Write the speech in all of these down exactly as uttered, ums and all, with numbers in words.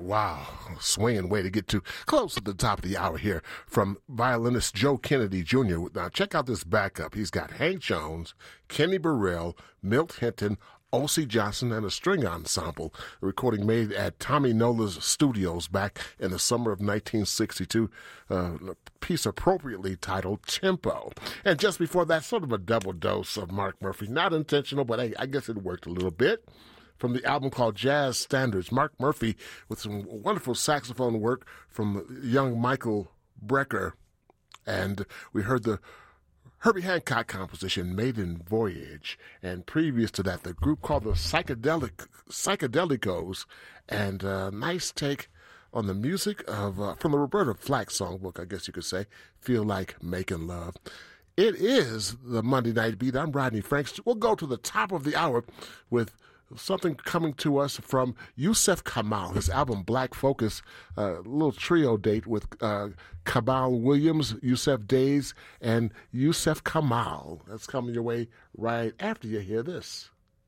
Wow, swinging way to get to close at the top of the hour here from violinist Joe Kennedy Junior Now, check out this backup. He's got Hank Jones, Kenny Burrell, Milt Hinton, O C Johnson, and a string ensemble. A recording made at Tommy Nola's studios back in the summer of nineteen sixty-two. Uh, a piece appropriately titled Tempo. And just before that, sort of a double dose of Mark Murphy. Not intentional, but I, I guess it worked a little bit. From the album called Jazz Standards, Mark Murphy with some wonderful saxophone work from young Michael Brecker. And we heard the Herbie Hancock composition, Maiden Voyage. And previous to that, the group called the Psychedelic Psychedelicos. And a nice take on the music of uh, from the Roberta Flack songbook, I guess you could say, Feel Like Making Love. It is the Monday Night Beat. I'm Rodney Franks. We'll go to the top of the hour with something coming to us from Yusef Kamal, his album Black Focus, a uh, little trio date with uh, Kamal Williams, Yusef Days, and Yusef Kamal. That's coming your way right after you hear this.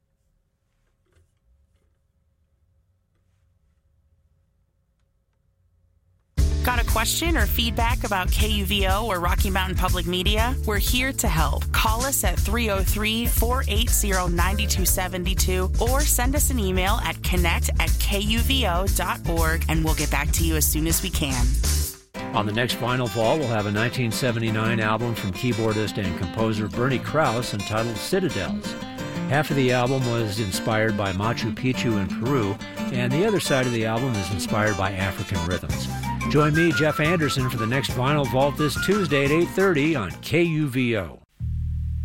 Got a question or feedback about K U V O or Rocky Mountain Public Media? We're here to help. Call us at three oh three, four eight zero, nine two seven two or send us an email at connect at K U V O dot org and we'll get back to you as soon as we can. On the next Vinyl Vault, we'll have a nineteen seventy-nine album from keyboardist and composer Bernie Krause entitled Citadels. Half of the album was inspired by Machu Picchu in Peru, and the other side of the album is inspired by African rhythms. Join me, Jeff Anderson, for the next Vinyl Vault this Tuesday at eight thirty on K U V O.